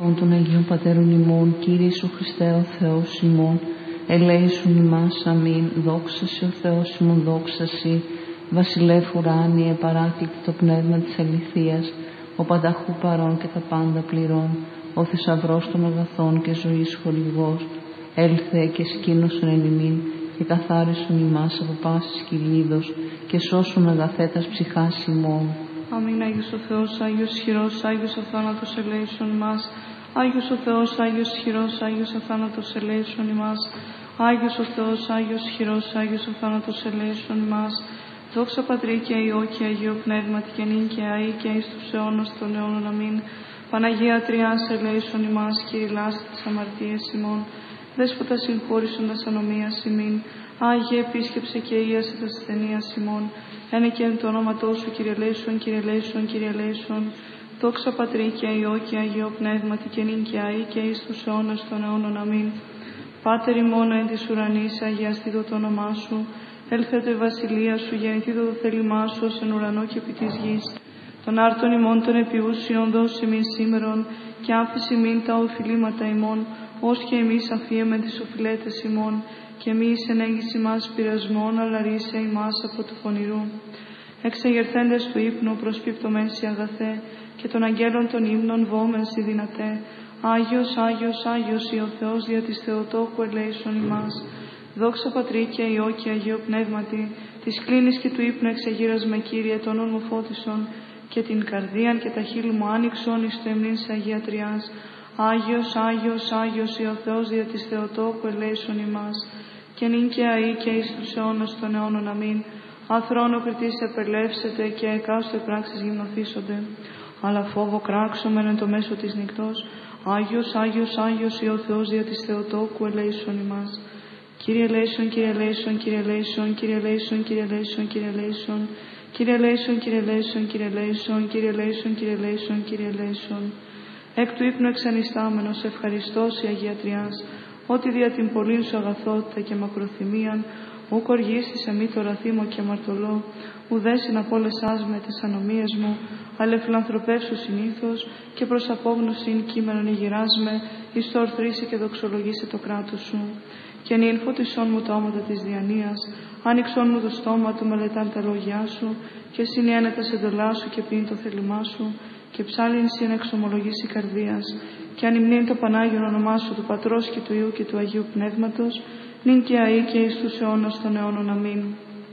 Των Αγίων Πατέρων ημών, Κύριε Ιησού Χριστέ ο Θεός ημών, ελέησον ημάς, αμήν. Δόξα Συ ο Θεός ημών, δόξα Συ, βασιλεύ ουράνιε, παράκλητη το πνεύμα της αληθείας, ο πανταχού παρών και τα πάντα πληρών, ο θησαυρός των αγαθών και ζωής χορηγός, έλθε και σκήνωσον εν ημίν και καθάρισον ημάς από πάσης κυλίδος και σώσον αγαθέτας ψυχάς ημών. Αμήν. Άγιος ο Θεός, Άγιος ισχυρός, Άγιος αθάνατος ελέησον ημάς. Άγιος ο Θεός, Άγιος ισχυρός, Άγιος αθάνατος ελέησον ημάς. Άγιος ο Θεός, Άγιος ισχυρός, Άγιος αθάνατος ελέησον ημάς. Δόξα Πατρί και Υιό και Αγίο Πνεύματι και νυν και αεί και εις τους αιώνας των αιώνων. Αμήν. Παναγία Τριάς ελέησον ημάς, κηρυλάστη τις αμαρτίες ημών. Δέσποτα συγχώρησον τας ανομίας ημίν. Άγιε επίσκεψε και ίασε τας ασθενείας ημών. Ένε και εν το όνοματό σου, Κύριε ελέησον, Κύριε ελέησον, Κύριε ελέησον. Δόξα Πατρί και Υιό και Αγίο Πνεύματι και νυν και αεί και εις τους αιώνας των αιώνων. Αμήν. Πάτερ ημών εν της ουρανής, αγιαστήτω το όνομά σου. Έλθετε η βασιλεία σου, γεννηθήτω το θέλημά σου ως εν ουρανό και επί της γης. Των άρτων ημών των επιούσιων δώσει ημίν σήμερον και άφηση ημίν τα οφειλήματα ημών, ως και εμείς αφίεμεν τις οφειλέτες ημών. Και μη εις ενέγγιση μας πειρασμών, αλλά ρίσε ημάς από του πονηρού. Εξεγερθέντες του ύπνου προσπίπτωμεν σοι αγαθέ, και των αγγέλων των ύμνων βόμεν σοι δυνατέ. Άγιος, Άγιος, Άγιος, ή ο Θεός δια της Θεοτόκου ελέησον ημάς. Δόξα Πατρί και Υιό και Αγίο Πνεύματι, της κλίνης και του ύπνου εξεγείρας με, Κύριε, των όν μου φώτισον, και την καρδίαν και τα χείλη μου άνοιξον εις το εμνήν σε Αγία Τριάς. Άγιος, Άγιος, Άγιος, ή ο Θεός δια της Θεοτόκου ελέησον ημάς. Και νυν και αεί και εις τους αιώνας των αιώνων. Αμήν. Αθρόνο κριτής επελεύσετε και εκάστοτε πράξεις γυμνοθήσονται. Αλλά φόβο κράξομεν εν το μέσο της νυχτός. Άγιος, Άγιος, Άγιος, ή ο Θεός δια της Θεοτόκου ελέησον ημάς. Κύριε ελέησον, Κύριε ελέησον, Κύριε ελέησον, Κύριε ελέησον, Κύριε ελέησον, Κύριε ελέησον. Κύριε ελέησον, Κύριε ελέησον, Κύριε ελέησον, Κύριε ελέησον, Κύριε ελέησον, Κύριε ελέησον. Εκ του ύπνου εξανιστάμενος ευχαριστώς η Αγία Τριάς, ότι δια την πολλήν σου αγαθότητα και μακροθυμίαν, ουκ οργήσεις εμεί το ραθήμο και αμαρτωλό, ουδέσιν απόλεσάς με τις ανομίες μου, αλλά φιλανθρωπεύσου συνήθως και προς απόγνωσιν κείμενον ηγυράς με, εις το ορθρήσει και δοξολογήσει το κράτος σου. Και νυν φωτισόν μου τα όματα της διανοίας, άνοιξόν μου το στόμα του μελετάν τα λόγια σου, και συνιένε τα σεντολά σου και πίνει το θέλημά σου, και ψάλιν συν εξομολογήσει καρδίας, και ανυμνύει το Πανάγιον όνομά σου του Πατρός και του Υιού και του Αγίου Πνεύματος, νυν και αεί και εις τους αιώνας των αιώνων. Αμήν.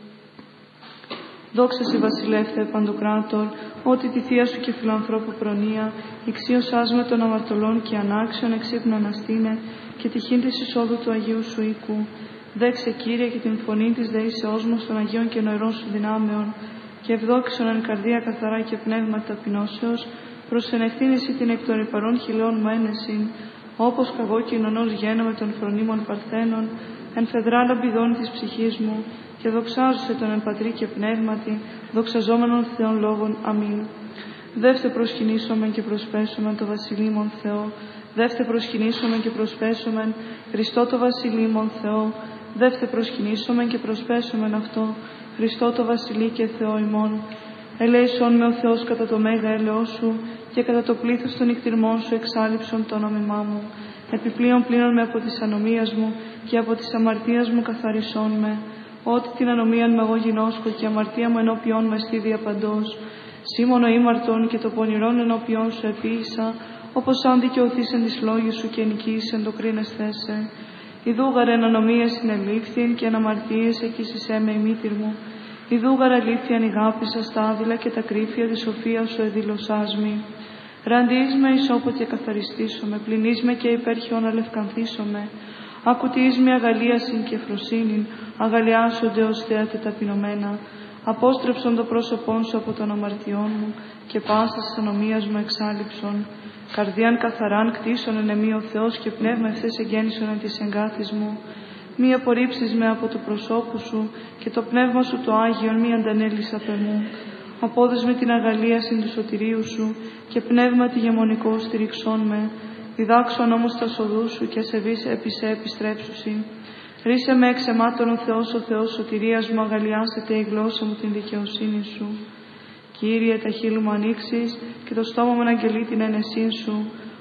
Δόξα Συ βασιλεύθε παντοκράτορ, ότι τη θεία σου και φιλανθρώπου προνοία, ηξίωσάς με των αμαρτωλών και ανάξιον εξύπνων αστήνε, και τυχήν της εισόδου του Αγίου σου οίκου. Δέξε, Κύριε, και την φωνή της δεήσεώς μας των Αγίων και νοερών σου δυνάμεων, και ευδόξον εν καρδία καθαρά και πνεύμα ταπεινώσεως, προς εν ευθύνηση την εκ των υπαρών χιλιών μου ένεσιν, όπως καγώ κοινωνός γένομαι των φρονίμων παρθένων, εν φεδρά λαμπιδών της ψυχής μου, και δοξάζωσε τον εν πατρί και πνεύματι, δοξαζόμενον Θεών λόγων. Αμήν. Δεύτε προσκυνήσομεν και προσπέσομεν το βασιλείμον Θεό, δεύτε προσκυνήσομεν και προσπέσομεν Χριστό το βασιλείμον Θεό, δεύτε προσκυνήσομεν και προσπέσομεν αυτό, Χριστό το βασιλεί και Θεό ημών. Ελέησον με ο Θεός κατά το μέγα έλεος σου, και κατά το πλήθος των νυχτηρμών σου εξάλληψον το όνομά μου. Επιπλέον πλύνον με από της ανομίας μου, και από της αμαρτίας μου καθαρισόν με. Ότι την ανομίαν με εγώ γινώσκω, και αμαρτία μου ενώπιόν με στη διαπαντός. Σήμωνο ήμαρτον και το πονηρόν ενώπιόν σου επίησα, όπως αν δικαιωθήσεν της λόγης σου και νικήσεν το κρίνεσθέσαι. Ιδούγαρε εν ανομίες συνελήφθην, και εν αμαρτίες εκείσισέ με η μήτηρ μου. Ιδούγαρε αλήθειαν ηγάπησα στα άδειλα, και τα κρύφια της σοφίας σου εδήλωσάς μη. Ραντείς με ισόποτε καθαριστήσομαι, πλυνείς με και υπέρχιον αλευκανθήσομαι. Ακουτείς με αγαλίασιν και φροσύνην, αγαλιάσονται ως θέατε ταπεινωμένα. Απόστρεψον το πρόσωπόν σου από των αμαρτιών μου, και πάσας της ανομίας μου εξάλληψον. Καρδίαν καθαράν κτίσον εν εμεί ο Θεός, και πνεύμα ευθές εγγέννησον εν της εγκάθης μου. Μη απορρίψεις με από του προσώπου σου, και το πνεύμα σου το Άγιον μη αντανέλεις απ' εμού. Απόδες με την αγαλίασιν του σωτηρίου σου, και πνεύμα τη γεμονικό στηριξών με. Διδάξον όμως τα σοδού σου, και ασεβείς επί σε επιστρέψουσι. Ρίσε με εξ αιμάτων ο Θεός σωτηρίας μου, αγαλιάσετε η γλώσσα μου την δικαιοσύνη σου. Κύριε, τα χείλη μου ανοίξεις, και το στόμα μου να αγγελεί την ένεσή σου.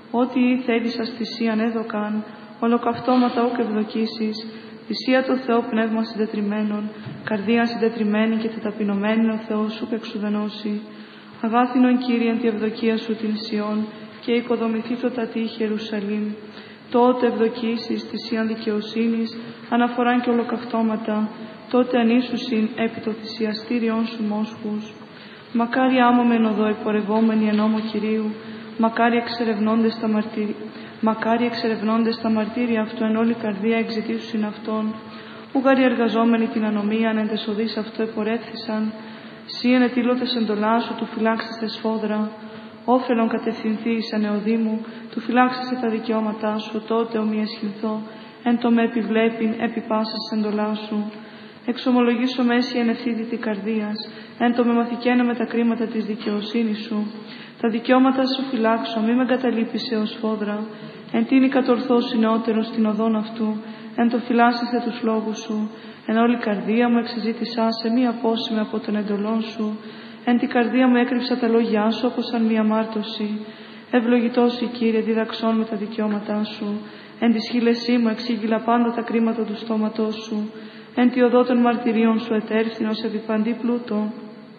Ό,τι ή θέλησας θυσίαν έδωκαν, ολοκαυτώματα όκ ευδοκίσεις, θυσία το Θεό πνεύμα συντετριμένων, καρδία συντετριμένη και τεταπεινωμένη ο Θεός σου εξουδενώσει. Αγάθινον Κύριε τη ευδοκία σου την Σιών και οικοδομηθεί το τατήχη Ιερουσαλήμ. Τότε ευδοκίσεις θυσίαν δικαιοσύνης, αναφοράν και ολοκαυτώματα, τότε ανήσουσιν επί το θυσιαστήριον σου μόσχους. Μακάρι άμωμεν οδό επορευόμενοι εν νόμο Κυρίου, μακάρι εξερευνώντες τα μαρτύρια αυτού εν όλη καρδία εξητήσουσιν αυτόν, ουγαρι εργαζόμενοι την ανομίαν εν τες οδείς αυτό επορεύθησαν, σύ εν ετήλωτες εντολά σου του φυλάξεστε σφόδρα, όφελον κατευθυνθεί εις ανεοδήμου, του φυλάξεστε τα δικαιώματά σου, τότε ομοί εσχυνθώ, εν το με επιβλέπειν επί πάσας εντολά σου. Εξομολογήσω μέση εν ευθύτητη καρδίας, εν το με μαθηκένω με τα κρίματα της δικαιοσύνης σου. Τα δικαιώματα σου φυλάξω, μη με εγκαταλείπεις έως φόδρα, εν τίνη κατορθώσει νεότερον στην οδόν αυτού, εν το φυλάσσεστε τους λόγους σου, εν όλη καρδία μου εξεζήτησά σε μη απόσημε από τον εντολόν σου, εν την καρδία μου έκρυψα τα λόγια σου όπως σαν μία μάρτωση. Ευλογητός η Κύριε διδαξών με τα δικαιώματά σου, εν τη σχήλεσή μου εξήγηλα πάντα τα κρίματα του στόματός σου, εν τη οδό των μαρτυρίων σου ετέρθυνος επί παντή πλούτο.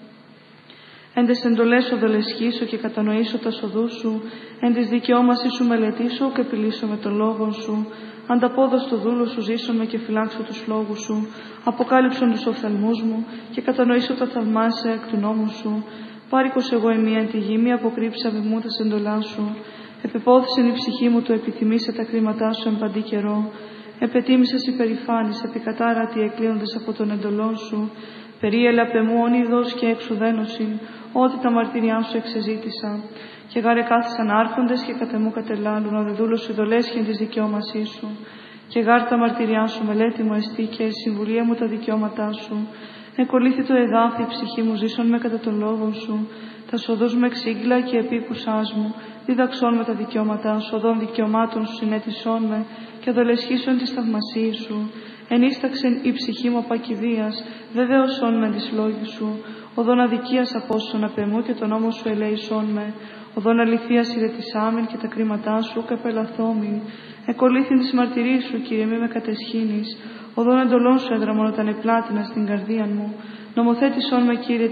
Εν τες εντολές οδολεσχήσω και κατανοήσω τα σοδούς σου, εν της δικαιώμασή σου μελετήσω και επιλύσω με τον λόγο σου. Ανταπόδος το δούλο σου ζήσομαι και φυλάξω τους λόγους σου, αποκάλυψον τους οφθαλμούς μου και κατανοήσω τα θαυμάσια εκ του νόμου σου. Πάρικος εγώ εμεί εν τη γη, μη αποκρύψα με μου τας εντολά σου. Επιπόθησεν η ψυχή μου του επιτιμήσε τα κρίματά σου εν παντή καιρό. Επετίμησες υπερηφάνης, επικατάρατη εκλείοντες από τον εντολόν σου. Περίελα πεμού όνειδος και εξουδένωσιν, ότι τα μαρτυριά σου εξεζήτησα. Και γάρε κάθισαν άρχοντες και κατεμού κατελάλουν, ο δεδούλος σου ειδολέσχεν της δικαιώμασής σου. Και γάρ τα μαρτυριά σου μελέτη μου εστί και η συμβουλία μου τα δικαιώματά σου. Εκολύθη το εδάφη, η ψυχή μου ζήσον με κατά τον λόγο σου. Τα σοδούς μου εξήγηλα και επίκουσάς μου, διδαξών με τα δικαιώματά σου, οδών δικαιωμάτων σου συνέτησόν με και δολεσχίσον της θαυμασίας σου. Ενίσταξεν η ψυχή μου απακηδίας, βεβαίωσόν με τις λόγοι σου. Οδόν αδικίας απόσον απεμού και τον νόμο σου ελέησόν με. Οδόν αληθείας ηρετισάμεν και τα κρίματά σου καπελαθόμην. Εκολύθην της μαρτυρίας σου, Κύριε, μη με κατεσχύνεις. Οδόν εντολών σου έδραμον όταν επλάτινα στην καρδία μου. Νομοθέτησόν με, Κύριε,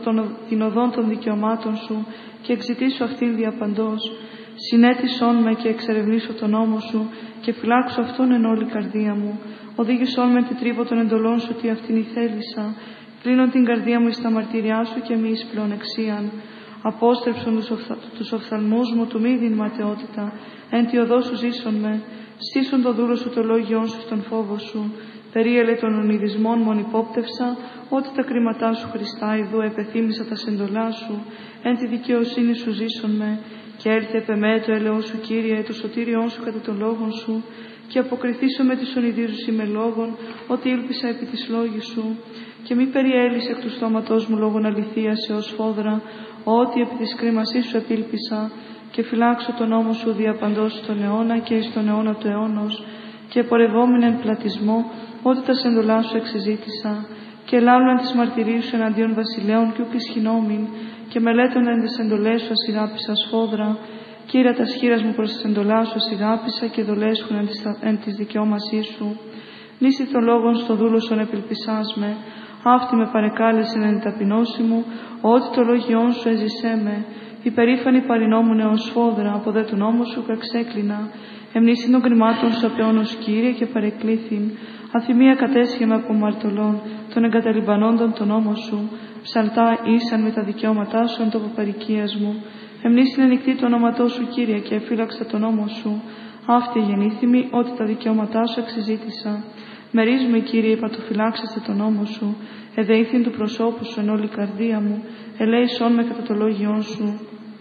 την οδόν των δικαιωμάτων σου και εξητήσω αυτήν διαπαντός. Συνέτησόν με και εξερευνήσω τον νόμο σου και φυλάξω αυτόν εν όλη καρδία μου. Οδήγησόν με την τρύπο των εντολών σου τι αυτήν η θέλησα. Κλείνω την καρδία μου εις τα μαρτυριά σου και μη εις πλεονεξίαν. Απόστρεψον τους οφθαλμούς μου του μη διν ματαιότητα. Εν τη οδό σου ζήσον με. Στήσον το δούλο σου το λόγιόν σου στον φόβο σου. Περίελε των ονειδισμών μον υπόπτευσα, ότι τα κρίματά σου Χριστά ειδού επεθύμησα τα σεντολά σου. Εν τη δικαιοσύνη σου ζήσον με. Και έλθε επ' εμέ το έλεος σου, Κύριε, το σωτήριόν σου κατά των λόγων σου. Και αποκριθήσω με τις ονειδίζους με λόγων, ότι ήλπισα επί της λόγης σου. Και μη περιέλυσε εκ του στόματός μου λόγων αληθείας έως φόδρα, ότι επί της κρίμασής σου επήλπισα. Και φυλάξω τον νόμο σου διαπαντός στον αιώνα και εις τον αιώνα του αιώνος. Και επορευόμην εν πλατισμό, ότι τα σεντολά σου εξεζήτησα. Και ελάλουν τις μαρτυρίες σου εναντίον βασιλέων και ουκ ισχυνόμην. Και μελέτων εν τις εντολές σου ασυγάπησα σφόδρα. Κύριε, τα σχήρας μου προς τις εντολάς σου ασυγάπησα και δολέσχουν εν της δικαιώμασής σου. Νήσι των λόγων στο δούλο σου επιλπισάς με. Αυτή με παρεκάλεσεν εν ταπεινώση μου, ότι το λόγιόν σου έζησέ με. Υπερήφανη παρινόμουν έως σφόδρα, από δε του νόμου σου εξέκλεινα. Εμνήσιν των κρυμάτων σου απεώνος, Κύριε, και παρεκκλήθην. Αθυμία κατέσχε με από μαρτωλών, των εγκαταλειμπανόντων τον νόμο σου. Ψαλτά ήσαν με τα δικαιώματά σου εν τόπο παροικίας μου. Εμνήσιν ανοιχτή το όνοματό σου, Κύριε, και εφύλαξα τον νόμο σου. Αυτή γεννήθημη, ότι τα δικαιώματά σου εξεζήτησα. Μερίζουμε, Κύριε, υπαρτοφυλάξαστε τον νόμο σου. Εδεήθην του προσώπου σου εν όλη καρδία μου. Ελέησόν με κατά το λόγιόν σου.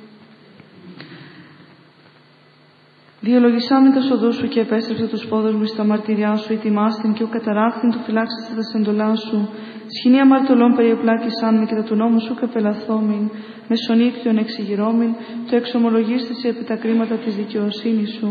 Διολογισάμεν τα σοδού σου και επέστρεψε τους πόδους μου στα μαρτυριά σου. Ετοιμάστην και ο καταράχθην του φυλάξαστε τα σεντολά σου. Σχοινή αμαρτωλών περιεπλάκησάν με κατά του νόμου σου καπελαθόμην. Μεσονύκτιον εξηγηρώμην, το εξομολογίστηση επί τα κρίματα της δικαιοσύνης σου.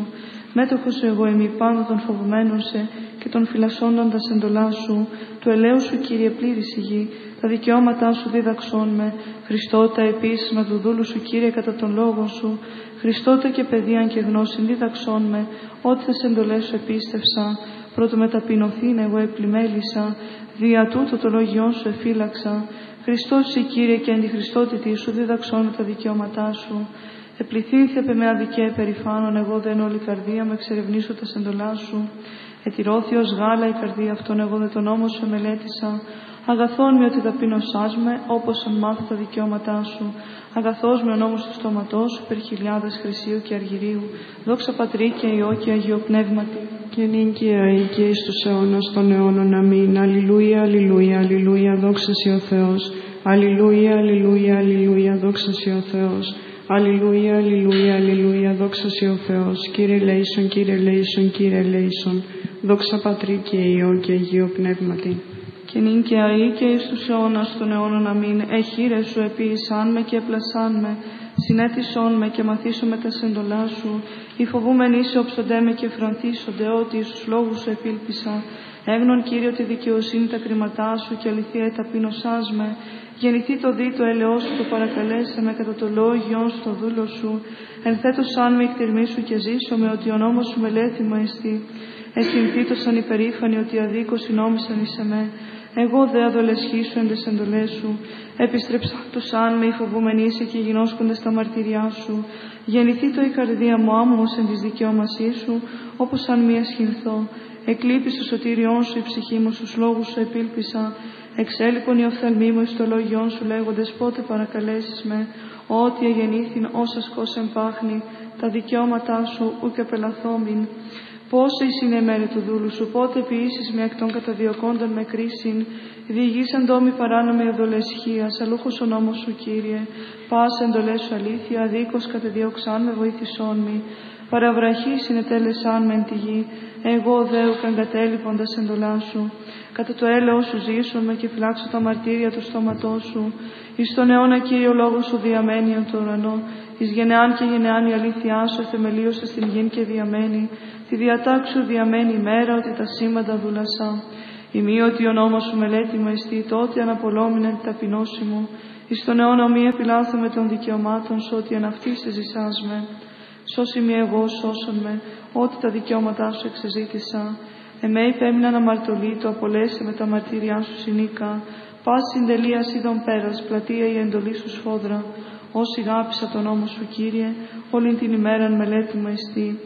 Μέτοχος εγώ εμεί πάντα των φοβουμένων σε και των φυλασσόντων τα εντολά σου, του ελαίου σου, Κύριε, πλήρης η γη, τα δικαιώματά σου δίδαξόν με. Χριστότα επίσημα του δούλου σου, Κύριε, κατά τον λόγο σου, Χριστότα και παιδείαν και γνώσιν δίδαξόν με, ό,τι θες εντολές σου επίστευσα. Πρώτο μεταπεινωθήν εγώ επλημέλησα, δια τούτο το λόγιόν σου εφύλαξα. Χριστός η Κύριε και εν τη Χριστότητη σου δίδαξόν με τα δικαιώματά σου. Επληθύνθη με αδικέ περηφάνων, εγώ δεν όλη καρδία με εξερευνήσω τα εντολά σου. Ετηρώθη ως γάλα η καρδία αυτών, εγώ δεν τον νόμο σου μελέτησα. Αγαθόν με ότι ταπεινωσάς με, όπως αν μάθω τα δικαιώματά σου. Αγαθός με ο νόμος του στόματός σου, υπερ χιλιάδες χρυσίου και αργυρίου. Δόξα Πατρί και Υιό και Αγίο Πνεύματι. Και νυν και αεί και εις τους αιώνας των αιώνων. Αμήν. Αλληλούια, αλληλούια, αλληλούια, δόξα σοι ο Θεός. Αλληλούια, αλληλούια, αλληλούια, δόξα σοι ο Θεός. Αλληλούια, αλληλούια, αλληλούια, δόξα σοι ο Θεός. Κύριε ελέησον, Κύριε ελέησον, Κύριε ελέησον. Δόξα Πατρί και Υιό και Αγίο Πνεύματι. Και νυν και αεί και εις τους αιώνας των αιώνων. Αμήν. Εχείρε σου επίησαν με και επλασάν με. Συνέτησόν με και μαθήσω με τα σεντολά σου. Οι φοβούμενοι σε όψονται με και φρανθίσονται, ότι εις τους λόγους σου επίλπισα. Έγνον, Κύριε, τη δικαιοσύνη τα κριματά σου και αληθεία ταπεινωσάς με. Γεννηθεί το δι το έλεος σου, το παρακαλέσε με κατά το λόγιον στο δούλο σου. Ενθέτωσαν με εκτιρμή σου και ζήσω με, ότι ο νόμος σου μελέθημα εστί. Εσυνθήτωσαν υπερήφανοι, ότι αδίκως νόμισαν εις εμέ. Εγώ δε αδολεσχήσου εν τες εντολές σου. Επιστρέψαν τους αν με οι φοβούμενοι είσαι και γινώσκοντες τα μαρτυριά σου. Γεννηθεί το η καρδία μου άμμος εν της δικαιώμασής σου, όπως αν μη ασχυνθώ. Εκλείπει στο σωτήριόν σου η ψυχή μου, στους λόγους σου επίλπισα. Εξέλιπον η οφθαλμή μου εις το λόγιόν σου, λέγοντες πότε παρακαλέσεις με. Ότι εγεννήθην όσα σκόσεν πάχνη, τα δικαιώματά σου ουκ επελαθόμην. Πόσο εις είναι μέρη του δούλου σου, πότε ποιήσεις με εκ των καταδιωκόντων με κρίσιν. Διηγήσαν τόμοι παράνομη οδολεσχίας, αλούχος ο νόμος σου, Κύριε. Πάσα εντολές σου αλήθεια, αδίκως κατεδίωξαν με, βοήθησόν μη. Παραβραχή συνετέλεσαν με εν τη γη, εγώ δέου καγκατέλειποντας εντολά σου. Κατά το έλεος σου ζήσω με και φυλάξω τα μαρτύρια του στόματός σου. Εις τον αιώνα, Κύριε, ο λόγος σου διαμένει εν το ουρανό. Εις γενεάν και γενεάν η αλήθειά σου θεμελίωσε στην γην και διαμένει. Τη διατάξου διαμένει η μέρα, ότι τα σήμαντα δουλασά. Ημί ότι ο νόμος σου μελέτημα εστί, τότε αναπολόμηνεν την ταπεινώση μου. Εις τον αιώνα μη επιλάθω με των δικαιωμάτων σου, ότι εν αυτή σε ζησάς με. Σώσι μη εγώ, σώσον με, ότι τα δικαιώματά σου εξεζήτησα. Εμέ υπέμειναν αμαρτωλή, το απολέσε με τα μαρτύριά σου συνήκα. Πας συντελείας είδων πέρας, πλατεία η εντολή σου σφόδρα. Όσοι γάπησα τον νόμο σου, Κύριε, όλην την ημέραν μελέτημα εστί.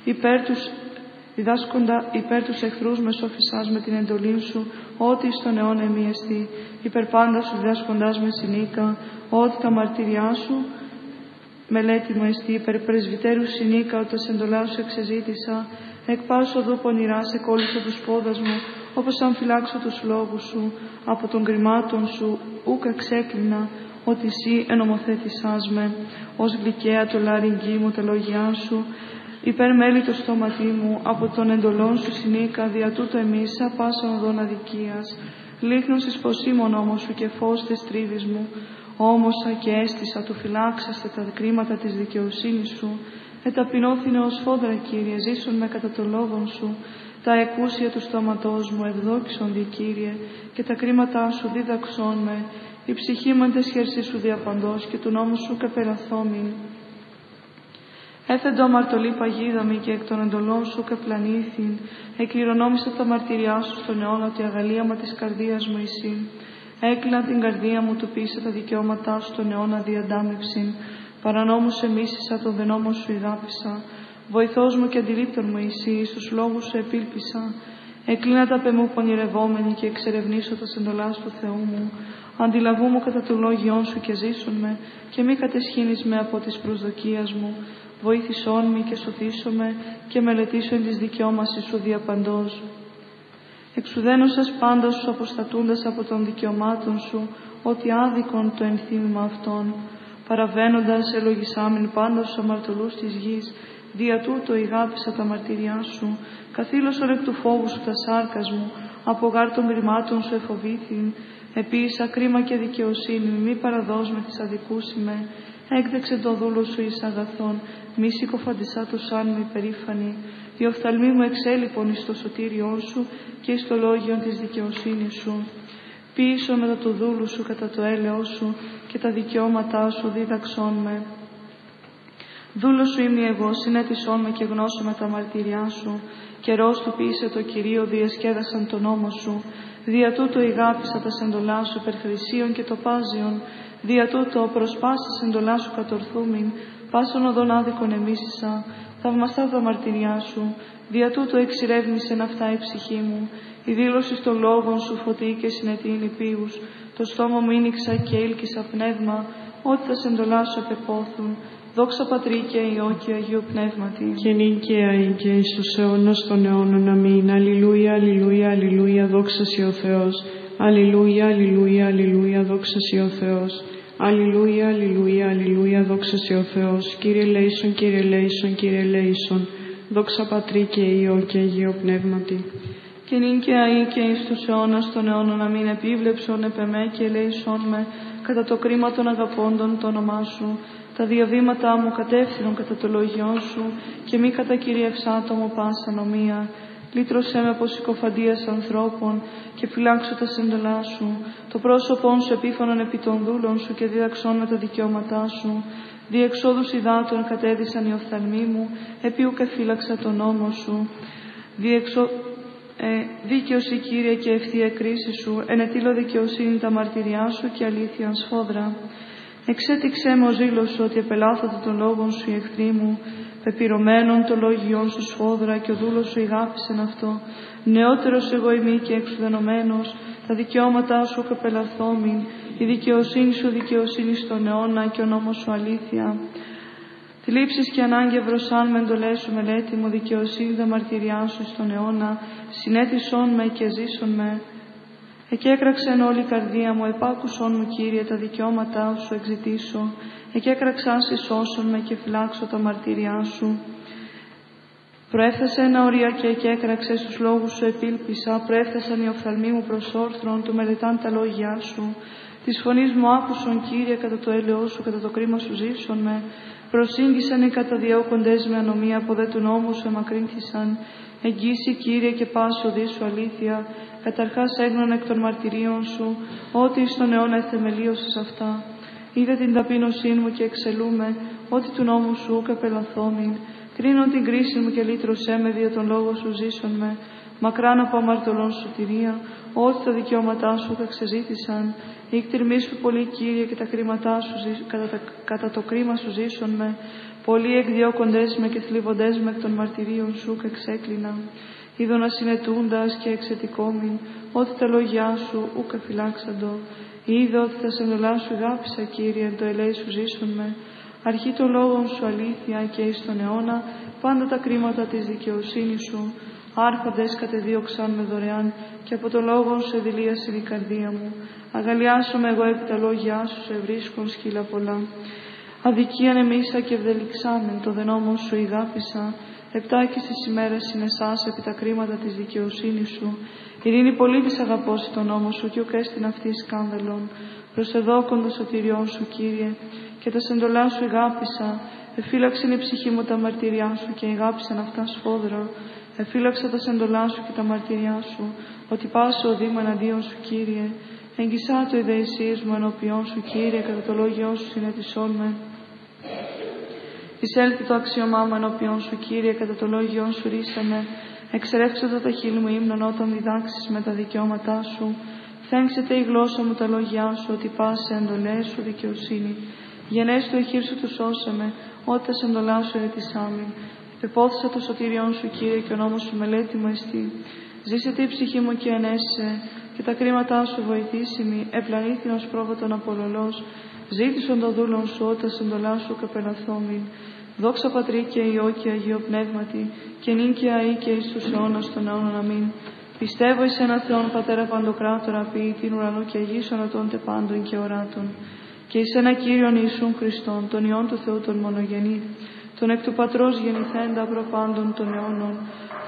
Υπέρ τους εχθρούς με σοφισάς με την εντολή σου, ότι στον αιώνα εμεί εστί. Υπέρ πάντα σου διδάσκοντάς με συνήκα, ότι τα μαρτυριά σου μελέτημα εστί. Υπέρ πρεσβυτέρου συνήκα, ότι τα εντολά σου εξεζήτησα. Εκ πάσου οδού πονηράς εκόλλησα τους πόδας μου, όπως αν φυλάξω τους λόγους σου. Από των κρυμάτων σου ούκ εξέκλεινα, ότι εσύ ενομοθέτησάς με. Ως γλυκαία το λαρυγγί μου τα λόγια σου, υπέρ μέλη το στόματί μου, από των εντολών σου συνήκα, δια τούτο εμίσα πάσαν οδόν αδικίας. Λίχνος εις ποσίμων όμως σου και φως τες τρίβης μου, όμωσα και έστησα του φυλάξαστε τα κρίματα της δικαιοσύνης σου. Εταπεινώθηνε ως φόδρα, Κύριε, ζήσον με κατά το λόγον σου. Τα εκούσια του στόματός μου ευδόξονται, Κύριε, και τα κρίματά σου δίδαξόν με. Η ψυχή μου εν τες χέρσης σου διαπαντός και του νόμου σου καπεραθόμην. Έθεντο αμαρτωλή παγίδα μη και εκ των εντολών σου καπλανήθην. Εκκληρονόμησα τα μαρτυριά σου στον αιώνα, ότι αγαλίαμα της καρδίας μου εσύ. Έκλεινα την καρδία μου, του πείσα τα δικαιώματά σου στον αιώνα διαντάμευσιν. Παρανόμους εμίσησα, τον δενόμο σου ηγάπησα. Βοηθός μου και αντιλήπτων μου εσύ, στους λόγους σου επίλπισα. Εκλείνα τα πεμού πονηρευόμενοι και εξερευνήσω τα εντολάς του Θεού μου. Αντιλαβού μου κατά το λόγιόν σου και ζήσον με, και μη κατεσχύνεις με από της προσδοκίας μου. Βοήθησόν με και σωθήσω με, και μελετήσω εν της δικαιώμασης σου διαπαντός. Εξουδένωσας πάντα σου αποστατούντας από των δικαιωμάτων σου, ότι άδικον το ενθύμημα αυτών. Παραβαίνοντας ελογισάμιν πάντα στους αμαρτωλούς της γης, δια τούτο ηγάπησα τα μαρτυριά σου. Καθήλωσον εκ του φόβου σου τα σάρκας μου, από γάρ των κρυμάτων σου εφοβήθην. Επίσης κρίμα και δικαιοσύνη, μη παραδός με τις αδικούς ημέ. Έκδεξε το δούλο σου εις αγαθόν, μη συκοφαντισά το σαν με υπερήφανη. Η οφθαλμή μου εξέλιπον εις το σωτήριόν σου και εις το λόγιον της δικαιοσύνης σου. Πίσω μετά του δούλου σου κατά το έλεος σου και τα δικαιώματά σου δίδαξόν με. Δούλος σου είμαι εγώ, συνέτησόν με και γνώσω με τα μαρτυριά σου. Καιρός του ποιήσε το Κυρίο, διασκέδασαν τον νόμο σου. Δια τούτο ηγάπησα τα σεντολά σου υπερχρησίων και το πάζιον. Δια τούτο προσπάσα σεντολά σου κατορθούμην. Πάσον οδόν άδικον εμίσησα. Θαυμαστά τα μαρτυριά σου. Δια τούτο εξηρεύνησεν αυτά η ψυχή μου. Η δήλωση των λόγων σου φωτί και συνετήν υπείους. Το στόμα μου ήνιξα και ήλκησα πνεύμα. Ότι τα σεντολά σου επεπόθουν. Δόξα Πατρί και Υιό και Αγίου Πνεύματι. Και νυν και αεί και εις τους αιώνας των αιώνων. Αμήν. Αλληλούια, αλληλούια, αλληλούια, δόξα σοι ο Θεός. Αλληλούια, αλληλούια, αλληλούια, δόξα σοι ο Θεός. Αλληλούια, αλληλούια, αλληλούια, δόξα σοι ο Θεός. Κύριε ελέησον, Κύριε ελέησον, Κύριε ελέησον. Δόξα Πατρί και Υιό και Αγίου Πνεύματι. Και νυν και αεί και εις τους αιώνας των αιώνων. Αμήν. Επίβλεψον επ' εμέ και ελέησον με κατά το κρίμα των αγαπώντων το όνομά σου. Τα διαβήματά μου κατεύθυνον κατά το λόγιόν σου και μη κατακυριευσά το μου πάσα νομία. Λύτρωσέ με από συκοφαντίας ανθρώπων και φυλάξω τα σύντολά σου. Το πρόσωπόν σου επίφανον επί των δούλων σου και δίδαξόν με τα δικαιώματά σου. Διεξόδους υδάτων κατέδυσαν οι οφθαλμοί μου, επί ουκ εφύλαξα τον νόμο σου. Δίκαιος η Κύριε και ευθεία κρίση σου, ενετήλω δικαιοσύνη τα μαρτυριά σου και αλήθεια σφόδρα. Εξέτηξέ με ο ζήλος σου ότι επελάθατε των λόγων σου οι εχθροί μου, πεπυρωμένων το λόγιόν σου σφόδρα και ο δούλος σου ηγάπησεν αυτό. Νεότερος εγώ ημί και εξουδενωμένος, τα δικαιώματά σου καπελαθόμην, η δικαιοσύνη σου δικαιοσύνη στον αιώνα και ο νόμος σου αλήθεια. Θλίψεις και ανάγκη ευρωσάν με εντολές σου μελέτη μου, δικαιοσύνη τα μαρτυριά σου στον αιώνα, συνέτησόν με και ζήσον με. Εκέκραξεν όλη η καρδία μου, επάκουσον μου Κύριε τα δικαιώματά σου εξητήσω. Εκέκραξαν σώσον με και φυλάξω τα μαρτυριά σου. Προέφθασε ένα ωρία και εκέκραξε στους λόγους σου επίλπισα. Προέφθασαν οι οφθαλμοί μου προς όρθρον, του μελετάν τα λόγια σου. Της φωνής μου άκουσον Κύριε κατά το έλεος σου, κατά το κρίμα σου ζήσον με. Προσήγγισαν οι καταδιώκοντες με ανομία, από δε του νόμου σου εμακρύνθησαν. Εγγύσει Κύριε και πάσο δι σου αλήθεια. Καταρχάς έγνων εκ των μαρτυρίων σου, ότι στον αιώνα εθεμελίωσες αυτά. Είδε την ταπείνωσή μου και εξελούμε, ότι του νόμου σου ουκ επελαθόμην. Κρίνον την κρίση μου και λύτρωσέ με, δια τον λόγο σου ζήσον με. Μακράν από αμαρτωλών σωτηρία, ότι τα δικαιώματά σου ουκ εξεζήτησαν. Η κτηρμή σου πολύ Κύριε και τα κρίματά σου κατά το κρίμα σου ζήσον με. Πολλοί εκδιώκοντες με και θλίβοντες με εκ των μαρτυρίων σου ουκ εξέκλεινα. Είδον ασυνετούντας και εξαιτικόμην, ότι τα λόγια σου ουκ εφυλάξαντο. Είδω ότι τα σεντολά σου γάπησα Κύριε, το ελέη σου ζήσον με. Αρχή των λόγων σου αλήθεια και εις τον αιώνα, πάντα τα κρίματα της δικαιοσύνης σου. Άρχοντες κατεδίωξαν με δωρεάν και από το λόγο σου εδηλίασε η καρδία μου. Αγαλιάσομαι εγώ επί τα λόγια σου, σε βρίσκον σκύλα πολλά. Αδικίαν εμίσα και ευδελιξάμεν, το δενόμο σου ηγάπησα. Επτάκης τις ημέρες συνεσάς επί τα κρίματα της δικαιοσύνης σου. Ειρήνη πολύ της αγαπώσει τον νόμο σου και ουκ έστιν αυτή σκάνδαλον. Προσεδόκον το σωτηριόν σου Κύριε και τα σεντολά σου ηγάπησα. Εφύλαξεν η ψυχή μου τα μαρτυριά σου και ηγάπησαν αυτά σφόδρα. Εφύλαξα τα σεντολά σου και τα μαρτυριά σου, ότι πάσω οδήμα εναντίον σου Κύριε. Εγγισά το ιδεησίες μου ενώπιόν σου Κύριε, κατά το λόγιό σου συνετισόν με. Εισέλθει το αξιωμά μου ενώπιον σου Κύριε, κατά το λόγιό σου ρίστε με. Εξερεύξε το τα χείλη μου ύμνον όταν διδάξεις με τα δικαιώματά σου. Θέγξεται η γλώσσα μου τα λόγια σου, ότι πάσε εντολές σου δικαιοσύνη. Γενές του εχείρ σου του σώσε με, ότι τα σεντολά σου ερετησάμιν. Επεπόθησα το σωτήριόν σου Κύριε και ο νόμος σου μελέτη μου εστί. Ζήσετε η ψυχή μου και ενέσσε, και τα κρίματά σου βοηθήσιμη, επλανήθην ως πρόβατον απολολός. Ζήτησον το δούλον σου, ότι τα σεντολά σου καπελαθόμην. Δόξα Πατρί και Υιό και Αγίο Πνεύματι, και νυν και αεί και εις τους αιώνας των αιώνων. Αμήν. Πιστεύω εις ένα Θεόν Πατέρα Παντοκράτορα, ποιητήν ουρανού και αγίσων ατών τε πάντων και οράτων. Και εις ένα Κύριον Ιησούν Χριστόν, τον Υιόν του Θεού τον μονογενή, τον εκ του Πατρός γεννηθέντα προπάντων των αιώνων,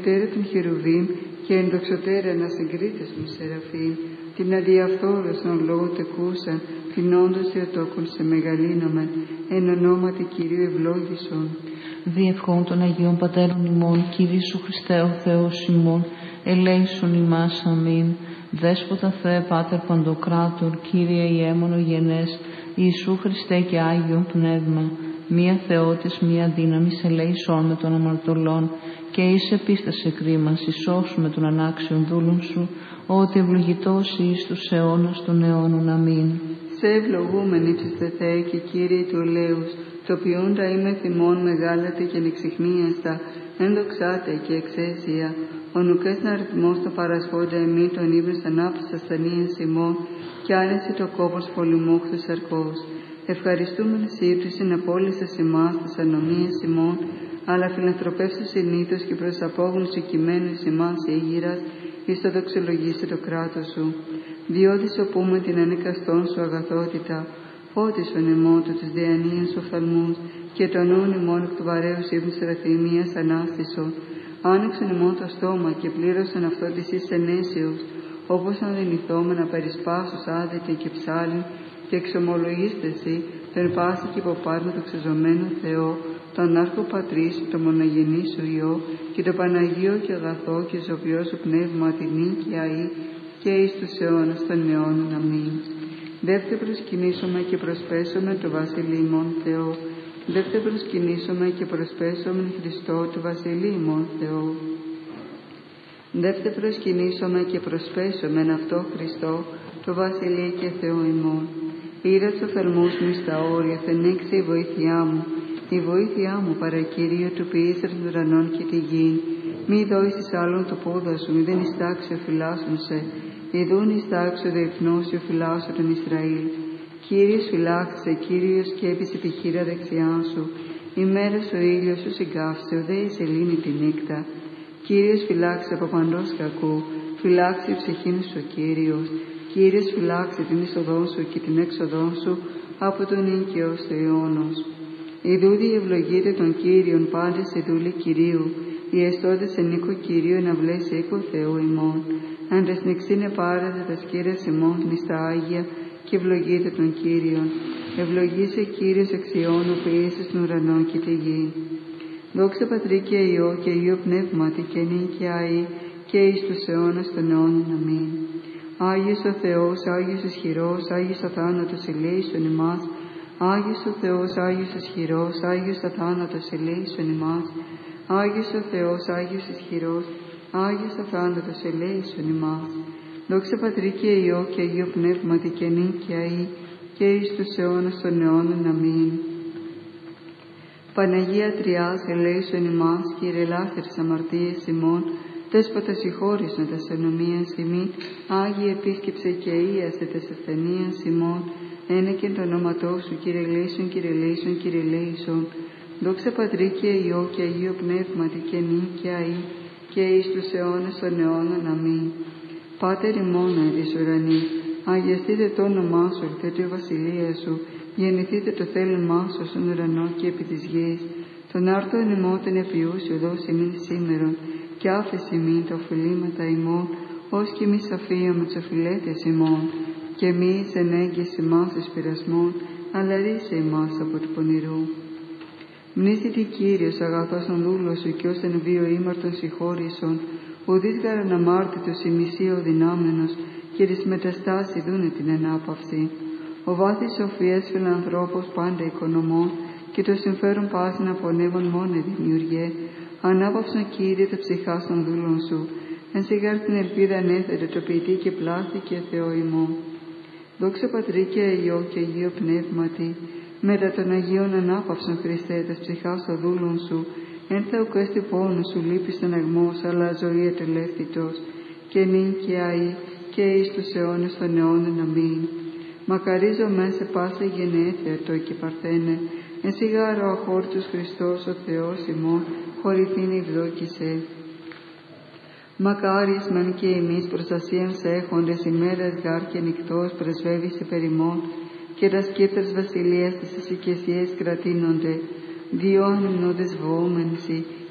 ουδέτερη των χερουβίμ και ενδοξωτέρα ανασυγκρίτες των σεραφείμ, την αδιαφθόρεσον λόγω τεκούσαν, την όντως Θεοτόκον σε μεγαλύνομεν, εν ονόματι Κυρίου ευλόγησον. Διευχών των Αγίων Πατέρων ημών, Κύριε Ιησού Χριστέ ο Θεός ημών, ελέησον ημάς αμήν. Δέσποτα Θεέ Πάτερ Παντοκράτορ, Κύριε Ιέμονο γενές, Ιησού Χριστέ και Άγιον Πνεύμα, μία Θεότης, μία δύναμης, ελέησόν με των αμαρτωλών και εις επίστασε κρίμας, εισώσου με των ανάξιων δούλων σου, ότι ευλογητός εις τους αιώνας των αιώνων. Αμήν. Σε ευλογούμεν ύψιστε Θεέ και Κύριε του ελέους, το ποιούντα είμαι θυμών μεγάλατη και ανεξιχνίαστα, ενδοξάτε και εξαίσια, ο νουκές να αριθμός το παρασχόντα εμεί των ύβρις ανάπτυξης ασθενείας ημών, και άνεση το κόπος πολυμόχθους αρκός. Ευχαριστούμεν εσύ ύψισιν απόλυσες ημάς της ανομίας ημών, αλλά φιλανθρωπεύσου συνήθως και προς απόγνωση κειμένου εις ημάς ήγηρας, εις το δοξολογήσει το κράτος σου. Διότι σωπούμε την ανεκαστόν σου αγαθότητα, φώτισον ημών του τους διανοίαν σου οφθαλμούς, και τον νουν ημών εκ του βαρέως ύπνου σεραφημίας ανάστησον. Άνοιξον ημών το στόμα και πλήρωσαν αυτό της εις ενέσεως, όπως αν δυνηθόμεν να περισπάσους άδικη και ψάλιν, και εξομολογήστε εσύ τον πάση και υποπάρμα το ξεζωμένο Θεό, τον Άρχο Πατρίς, το μονογενή σου Υιό, και το Παναγίο και αγαθό και ζωοποιό σου πνεύμα την και αεί, και εις τους αιώνας των αιώνων. Αμήν. Δεύτε προσκυνήσουμε και προσπέσουμε το Βασιλείμον Θεό. Δεύτε προσκυνήσουμε και προσπέσουμε Χριστό το Βασιλείμον Θεό. Δεύτε προσκυνήσουμε και προσπέσουμε αυτό Χριστό το Βασιλείο και Θεό ημών. Ήρα τους οφθαλμούς μου στα όρια, θενέξει η βοήθειά μου. Η βοήθειά μου παρακύριο του ποιήσα των ουρανών και τη γη. Μη δώσεις άλλον το πόδα σου, μη δεν ιστάξει ο φυλάσσον σε. Ιδούν ιστάξει ο διεθνός ο φυλάσσον των Ισραήλ. Κύριος φυλάξε, Κύριος σκέπησε τη χείρα δεξιά σου. Η μέρα ο ήλιος σου συγκάψε, ο δε η σελήνη τη νύχτα. Κύριος φυλάξε από παντός κακού, φυλάξε η ψυχήν σου ο Κύριος. Κύριος φυλάξε την είσοδόν σου και την έξοδόν σου από τον οίκαιο στο αιώνος. Ιδούδη ευλογείται των Κύριων πάντες οι δούλοι Κυρίου, οι εστώδες εν οίκο Κυρίου να βλέσει οίκο Θεού ημών. Αν τες νεξίνε πάρετε τα σκύρες ημών εις τα Άγια και ευλογείται των Κύριων. Ευλογήσε Κύριος εξιών ο ποιήσεις των ουρανών και τη γη. Δόξα Πατρί και Υιό και Υιό Πνεύματι και νυν και αεί και εις τους αιώνας των αιώνων. Αμήν. Άγιος ο Θεός, Άγιος ισχυρός, Άγιος αθάνατος ελέησον ημάς. Άγιος ο Θεός, Άγιος ισχυρός, Άγιος αθάνατος ελέησον ημάς. Άγιος ο Θεός, Άγιος ισχυρός, Άγιος αθάνατος ελέησον ημάς. Δόξα Πατρί και Υιό και Υιό Πνεύματι και νυν και αεί και εις τους αιώνας των αιώνων. Αμήν. Παναγία Τριάς, ελέησον ημάς, Κύριε ελάφερες αμαρτίες ημών, Δέσποτα συγχώρησον τας ενομίας ημί, Άγιε επίσκεψε και ίασε τας ασθενείας ημών, ένεκεν το όνοματό σου, Κύριε ελέησον, Κύριε ελέησον, Κύριε ελέησον. Δόξα Πατρί και Υιό και Αγίο Πνεύματι και νυν και αεί και εις τους αιώνας των αιώνων. Αμήν. Πάτερ ημών εν της ουρανής, αγιαστείτε το όνομά σου, ελθέτω η βασιλεία σου, γεννηθείτε το θέλημά σου στον ουρανό και επί της γης. Τον άρτον ημών τον επιούσιο δώσει ημίν σήμερον, και άφεση ημίν τα οφειλήματα ημών, ως και εμείς αφίαμε τους οφειλέτες ημών, και εμείς ενέγγες ημάς εις πειρασμών, αλλά ρίσε ημάς από του πονηρού. Μνήσθητη Κύριος αγαθός των δούλων σου και ως εν βίο ήμαρτον συγχώρησον, ουδείς γαραν αμάρτητος η μισή ο δυνάμενος, και τις μεταστάσεις δούνε την ανάπαυση. Ο βάθης σοφίας φιλανθρώπος πάντα οικονομών, και το συμφέρον πάσιν απονεύων μόνε δημιουργέ. Ανάπαυσον Κύριε τα ψυχάς των δούλων σου, εν σιγάρ την ελπίδα ανέθετε το ποιητή και πλάθη και Θεό ημών. Δόξα Πατρί και Υιό και Αγίο Πνεύματι, μετά των Αγίων ανάπαυσον Χριστέ τας ψυχάς των δούλων σου, εν θεοκέστη πόνου σου λείπει στεναγμός, αλλά ζωή ατελεύθυτος, και νυν και αεί και εις τους αιώνες των αιώνων. Αμήν. Μακαρίζομαι σε πάσα γενέθεια το και παρθένε, εν σιγάρο αχώρτους Χριστός ο Θεός ημών, χωρηθήν ευδόκησε. Μακάρις μεν και εμείς προστασίαν σε έχοντες ημέρας γάρ και νυχτός πρεσβεύεις υπερ ημών, και τα σκύπτρας βασιλείας της εισοικεσίες κρατήνονται, διό ανυμνώδες βοούμενσι,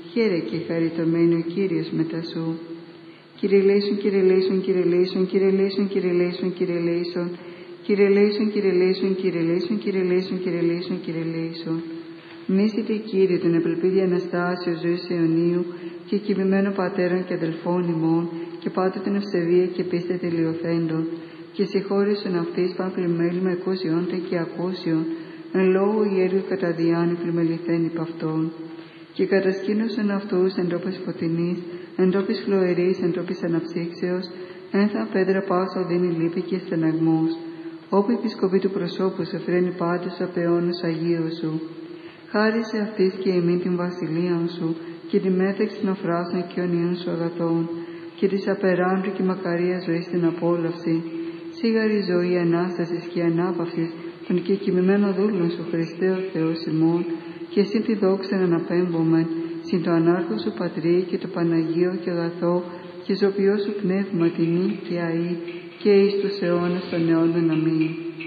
χαίρε και χαριτωμένη ο Κύριος μετά σου. Κύριε λέησον, Κύριε λέησον, Κύριε λέησον, Κύριε λέησον, Κύριε λέησον, Κύριε λέησον, Κύριε λέησον, Κύριε λέησον, Κύριε λέησον, Κύριε λέησον, Κύριε λέησον, Κύριε λέησον. Μνήστητε Κύριε την επελπίδη Αναστάσεως ζωής αιωνίου και κοιμημένο πατέρων και αδελφών ημών και πάτε την ευσεβία και πίστε τελειοθέντων και συγχώρησον αυτής πανπλημέλημα εκούσιόντων και ακούσιον εν λόγω ιέριου κατά διάνυ πλημεληθέν υπ' αυτών και κατασκήνωσαν αυτούς εν τόπης φωτεινής, εν τόπης φλοερής, εν τόπης αναψύξεως, ένθα πέδρα πάσα οδύνη λύπη και στεναγμός, όπου η επισκοπή του προσώπου σε φρένει πάντως απ' αιώνους Αγίου σου. Χάρισε αυτής και εμείς την βασιλείαν σου και τη μέταξη των φράσεων και ονείων σου αγαθών και της απεράντου και μακαρία ζωής στην απόλαυση, σίγαρη ζωή Ανάστασης και ανάπαυσης των και κοιμημένων δούλων σου Χριστέ ο Θεός ημών και συν τη δόξα αναπέμπομεν, συν το ανάρχο σου Πατρί και το Παναγίο και αγαθό και ζωπιό σου πνεύμα τιμή και αή και εις τους αιώνας των αιώνων. Αμήν.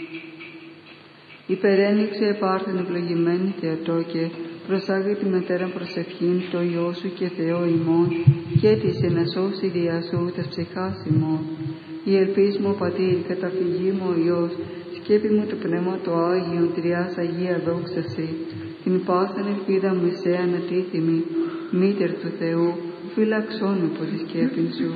Υπερένοιξε επάρθεν ευλογημένη Θεοτόκε, προσάγει τη μετέρα προσευχήν το Υιό σου και Θεό ημών και της ενασώσει διά σου τας ψυχάς ημών. Η ελπίς μου Πατήρ, καταφυγή μου ο Υιός, σκέπη μου το Πνεύμα το Άγιον, Τριάς Αγία δόξαση, την πάσαν ελπίδα μου εισέ ανατίθιμη, μήτερ του Θεού, φύλαξόν με από τη σκέπη σου.